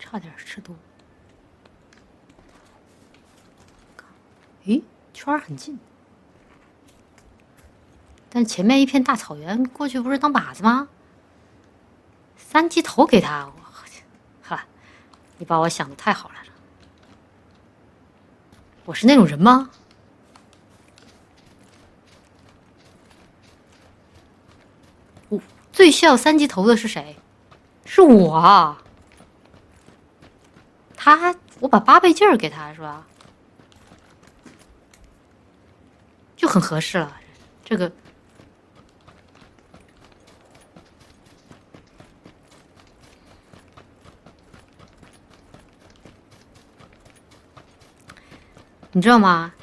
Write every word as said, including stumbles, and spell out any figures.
差点吃多。咦，圈儿很近，但前面一片大草原，过去不是当靶子吗？三级头给他，我哈，你把我想的太好了。我是那种人吗？我最需要三级头的是谁？是我啊！他，我把八倍劲儿给他是吧？就很合适了。这个，你知道吗？